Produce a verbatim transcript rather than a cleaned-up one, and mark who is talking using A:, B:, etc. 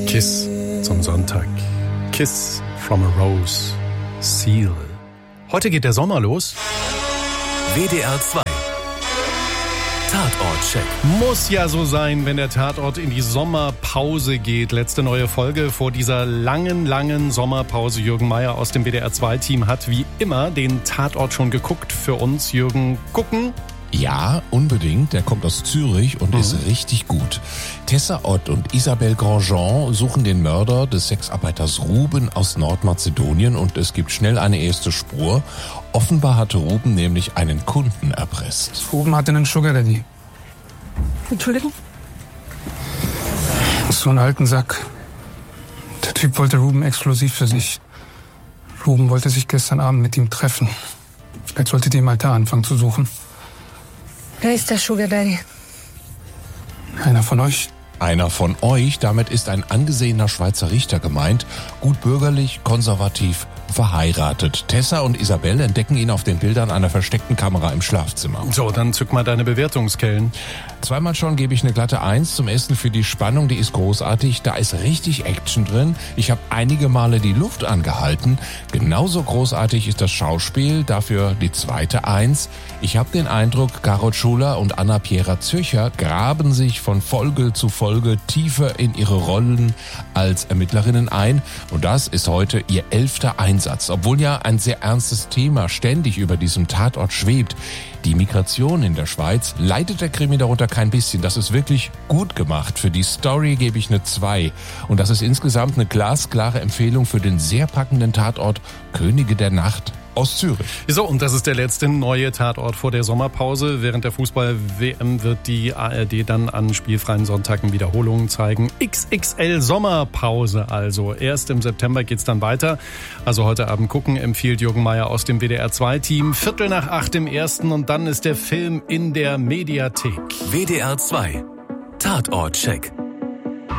A: Kiss zum Sonntag. Kiss from a Rose. Seal. Heute geht der Sommer los.
B: W D R zwei. Tatortcheck.
A: Muss ja so sein, wenn der Tatort in die Sommerpause geht. Letzte neue Folge vor dieser langen, langen Sommerpause. Jürgen Meier aus dem W D R zwei Team hat wie immer den Tatort schon geguckt für uns. Jürgen, gucken?
C: Ja, unbedingt. Der kommt aus Zürich und mhm. ist richtig gut. Tessa Ott und Isabelle Grandjean suchen den Mörder des Sexarbeiters Ruben aus Nordmazedonien und es gibt schnell eine erste Spur. Offenbar hatte Ruben nämlich einen Kunden erpresst.
D: Ruben hatte einen Sugar Daddy.
E: Entschuldigung?
D: So einen alten Sack. Der Typ wollte Ruben exklusiv für sich. Ruben wollte sich gestern Abend mit ihm treffen. Vielleicht solltet ihr im Altar anfangen zu suchen.
E: Wer ist der Sugar Daddy?
D: Einer von euch?
C: Einer von euch, damit ist ein angesehener Schweizer Richter gemeint, gut bürgerlich, konservativ, verheiratet. Tessa und Isabelle entdecken ihn auf den Bildern einer versteckten Kamera im Schlafzimmer.
A: So, dann zück mal deine Bewertungskellen.
C: Zweimal schon gebe ich eine glatte Eins. Zum ersten für die Spannung, die ist großartig. Da ist richtig Action drin. Ich habe einige Male die Luft angehalten. Genauso großartig ist das Schauspiel. Dafür die zweite Eins. Ich habe den Eindruck, Carol Schuler und Anna-Piera Zürcher graben sich von Folge zu Folge tiefer in ihre Rollen als Ermittlerinnen ein. Und das ist heute ihr elfter Einsatz. Obwohl ja ein sehr ernstes Thema ständig über diesem Tatort schwebt. Die Migration in der Schweiz leidet der Krimi darunter kein bisschen. Das ist wirklich gut gemacht. Für die Story gebe ich eine zwei. Und das ist insgesamt eine glasklare Empfehlung für den sehr packenden Tatort Könige der Nacht aus Zürich.
A: So, und das ist der letzte neue Tatort vor der Sommerpause. Während der Fußball-W M wird die A R D dann an spielfreien Sonntagen Wiederholungen zeigen. X X L Sommerpause also. Erst im September geht's dann weiter. Also heute Abend gucken, empfiehlt Jürgen Meier aus dem W D R zwei Team. Viertel nach acht im ersten und dann ist der Film in der Mediathek.
B: W D R zwei. Tatortcheck.